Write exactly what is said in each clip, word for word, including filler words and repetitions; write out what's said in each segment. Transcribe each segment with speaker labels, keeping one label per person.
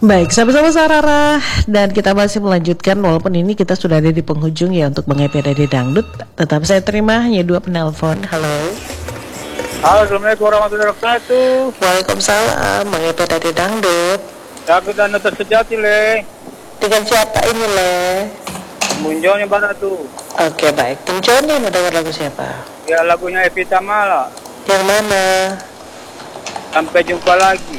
Speaker 1: Baik, sama-sama Sarara. Dan kita masih melanjutkan walaupun ini kita sudah ada di penghujung ya untuk mengepi dari dangdut. Tetap saya terima hanya dua penelpon. Halo.
Speaker 2: Halo, Assalamualaikum warahmatullahi wabarakatuh.
Speaker 1: Waalaikumsalam, mengepi dari dangdut.
Speaker 2: Aku dan tersejati le.
Speaker 1: Dengan siapa ini le?
Speaker 2: Munjolnya mana tuh?
Speaker 1: Oke baik, Tim Joni mau dengar lagu siapa?
Speaker 2: Ya lagunya Evita Mala.
Speaker 1: Yang mana?
Speaker 2: Sampai jumpa lagi.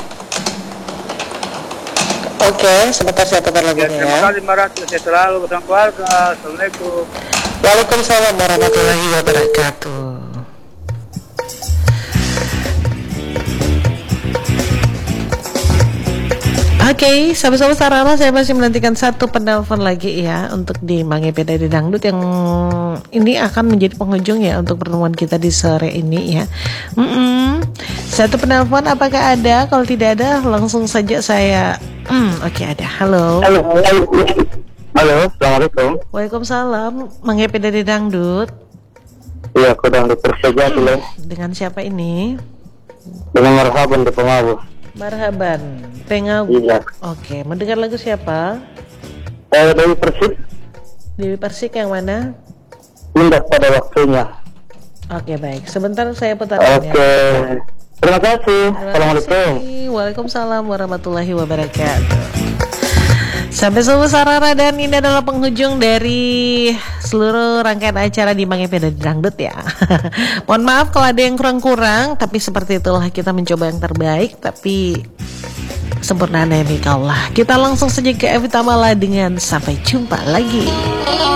Speaker 1: Oke, sebentar saya putar
Speaker 2: Ya,
Speaker 1: lagunya
Speaker 2: terima
Speaker 1: ya.
Speaker 2: kasih Mbak Ratu. Saya selalu bersama keluarga. Assalamualaikum.
Speaker 1: Waalaikumsalam warahmatullahi wabarakatuh. Oke, okay, sama-sama Sarara, saya masih menantikan satu penelpon lagi ya untuk di Mangepe dari Dangdut yang ini akan menjadi penghujung ya untuk pertemuan kita di sore ini ya. Mm-mm. Satu penelpon apakah ada? Kalau tidak ada langsung saja saya. Hmm, Oke okay, ada. Halo.
Speaker 2: Halo. Halo, Assalamualaikum.
Speaker 1: Waalaikumsalam. Mangepe dari Dangdut.
Speaker 2: Iya, aku Dangdut tersejati le.
Speaker 1: Dengan siapa ini?
Speaker 2: Dengan marhaban di Pengawu.
Speaker 1: Marhaban, Pengawu.
Speaker 2: Iya.
Speaker 1: Oke, mendengar lagu siapa?
Speaker 2: Saya dari Persik.
Speaker 1: Dewi Persik yang mana?
Speaker 2: Indah pada waktunya.
Speaker 1: Oke baik, sebentar saya putar.
Speaker 2: Oke.
Speaker 1: Ya.
Speaker 2: Terima kasih.
Speaker 1: Terima
Speaker 2: Assalamualaikum.
Speaker 1: kasih. Waalaikumsalam warahmatullahi wabarakatuh. Sampai semua Sarara, dan ini adalah penghujung dari seluruh rangkaian acara di Mangepe dan Dangdut ya. Mohon maaf kalau ada yang kurang-kurang, tapi seperti itulah kita mencoba yang terbaik, tapi sempurna milik Allah. Kita langsung saja ke Evita Mala dengan sampai jumpa lagi.